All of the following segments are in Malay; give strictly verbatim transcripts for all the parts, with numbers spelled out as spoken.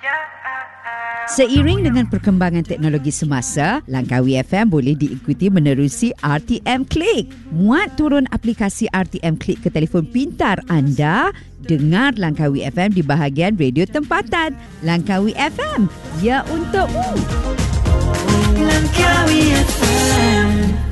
Seiring dengan perkembangan teknologi semasa, Langkawi F M boleh diikuti menerusi R T M Click. Muat turun aplikasi R T M Click ke telefon pintar anda. Dengar Langkawi F M di bahagian radio tempatan. Langkawi F M, ya untukmu. Langkawi F M.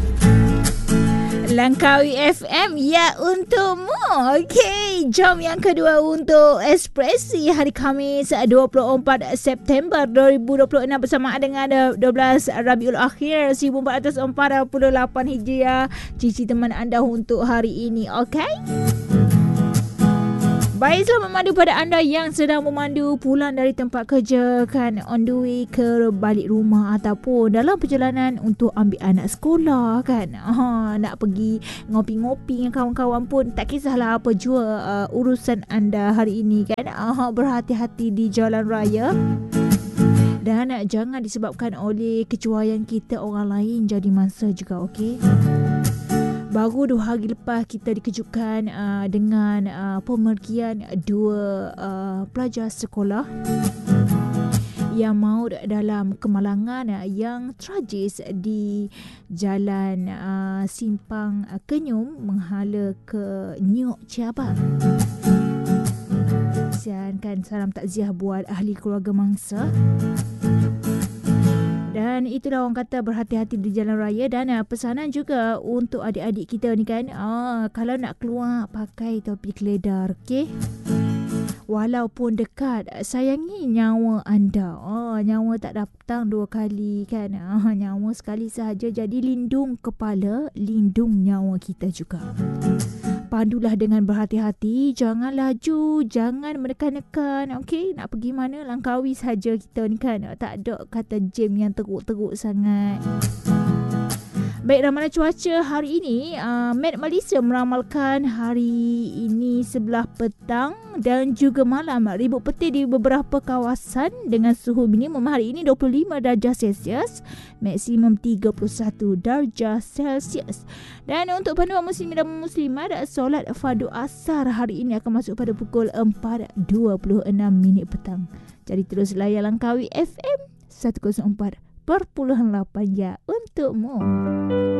Langkawi F M, ya untukmu. Okey, jam yang kedua untuk Ekspresi hari Khamis dua puluh empat September dua ribu dua puluh enam bersamaan dengan dua belas Rabiul Akhir seribu empat ratus empat puluh lapan Hijriah. Cici teman anda untuk hari ini, okey? Baik, selamat memandu pada anda yang sedang memandu pulang dari tempat kerja, kan, on the way ke balik rumah ataupun dalam perjalanan untuk ambil anak sekolah, kan. Ha, nak pergi ngopi-ngopi dengan kawan-kawan pun tak kisahlah apa jua uh, urusan anda hari ini, kan. Ha, berhati-hati di jalan raya. Dan uh, jangan disebabkan oleh kecuaian kita orang lain jadi mangsa juga, okey? Baru dua hari lepas kita dikejutkan uh, dengan uh, pemergian dua uh, pelajar sekolah yang maut dalam kemalangan uh, yang tragis di Jalan uh, Simpang uh, Kenyum menghala ke Nyok Ciabang. Kesian, kan, salam takziah buat ahli keluarga mangsa. Dan itulah orang kata berhati-hati di jalan raya. Dan uh, pesanan juga untuk adik-adik kita ni, kan, ah, kalau nak keluar pakai topi keledar, okey? Walaupun dekat, sayangi nyawa anda. Oh, nyawa tak datang dua kali, kan. Ah, nyawa sekali sahaja. Jadi lindung kepala, lindung nyawa kita juga. Pandulah dengan berhati-hati, jangan laju, jangan menekan-nekan, okey? Nak pergi mana, Langkawi saja kita ni, kan. Tak ada kata jam yang teruk-teruk sangat. Baik, ramalan cuaca hari ini, uh, Met Malaysia meramalkan hari ini sebelah petang dan juga malam ribut petir di beberapa kawasan dengan suhu minimum hari ini dua puluh lima darjah Celsius, maksimum tiga puluh satu darjah Celsius. Dan untuk panduan muslimin dan muslimat, solat fardu asar hari ini akan masuk pada pukul empat dua puluh enam minit petang. Jadi terus layan Langkawi F M seratus empat perpuluhan lapan, ya untukmu.